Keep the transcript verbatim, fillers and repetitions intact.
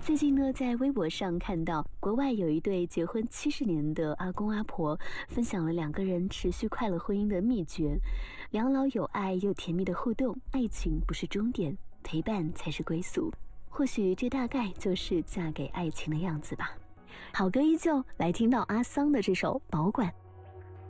最近呢，在微博上看到国外有一对结婚七十年的阿公阿婆分享了两个人持续快乐婚姻的秘诀：两老有爱又甜蜜的互动，爱情不是终点，陪伴才是归宿。或许这大概就是嫁给爱情的样子吧。好歌依旧，来听到阿桑的这首《保管》。